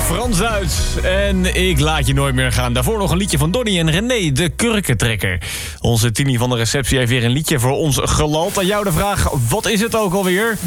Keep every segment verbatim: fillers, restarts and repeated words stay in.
Frans-Duits. En ik laat je nooit meer gaan. Daarvoor nog een liedje van Donnie en René, de kurkentrekker. Onze Tini van de receptie heeft weer een liedje voor ons gelald. Aan jou de vraag, wat is het ook alweer?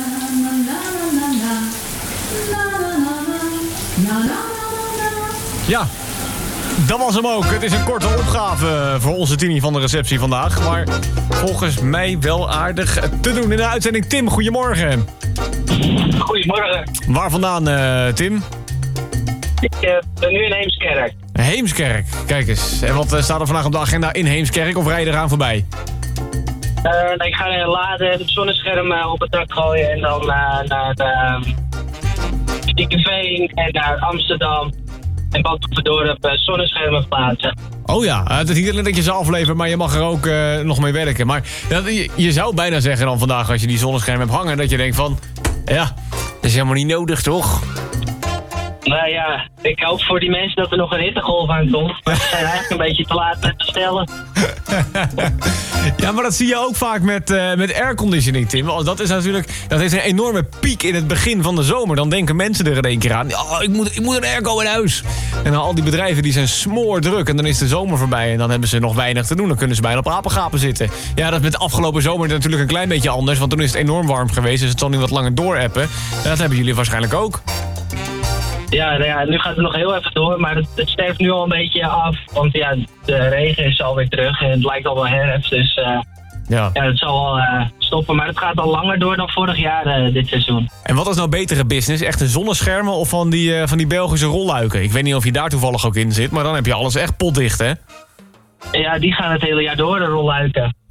Ja, dat was hem ook. Het is een korte opgave voor onze Tini van de receptie vandaag. Maar volgens mij wel aardig te doen in de uitzending. Tim, goedemorgen. Goedemorgen. Waar vandaan, uh, Tim? Ik uh, ben nu in Heemskerk. Heemskerk, kijk eens. En wat uh, staat er vandaag op de agenda in Heemskerk of rij je eraan voorbij? Uh, nee, ik ga uh, laden, het zonnescherm uh, op het dak gooien en dan uh, naar uh, Diekenveen en naar Amsterdam. En Badhoevedorp uh, zonneschermen plaatsen. Oh ja, het is niet alleen dat je ze aflevert, maar je mag er ook uh, nog mee werken. Maar ja, je, je zou bijna zeggen dan vandaag, als je die zonnescherm hebt hangen, dat je denkt van, ja, dat is helemaal niet nodig, toch? Nou ja, ik hoop voor die mensen dat er nog een hittegolf aan komt. Maar ze zijn eigenlijk een beetje te laat met bestellen. Ja, maar dat zie je ook vaak met, uh, met airconditioning, Tim. Dat is natuurlijk, dat heeft een enorme piek in het begin van de zomer. Dan denken mensen er in één keer aan, oh, ik moet, ik moet een airco in huis. En dan al die bedrijven die zijn smoordruk. En dan is de zomer voorbij en dan hebben ze nog weinig te doen. Dan kunnen ze bijna op apengapen zitten. Ja, dat is met de afgelopen zomer natuurlijk een klein beetje anders. Want toen is het enorm warm geweest, dus het zal nu wat langer doorappen. Dat hebben jullie waarschijnlijk ook. Ja, nou ja, nu gaat het nog heel even door, maar het, het sterft nu al een beetje af. Want ja, de regen is alweer terug en het lijkt al wel herfst. Dus uh, ja. ja, het zal wel uh, stoppen. Maar het gaat al langer door dan vorig jaar uh, dit seizoen. En wat is nou betere business? Echte zonneschermen of van die, uh, van die Belgische rolluiken? Ik weet niet of je daar toevallig ook in zit, maar dan heb je alles echt potdicht, hè? Ja, die gaan het hele jaar door, de rolluiken.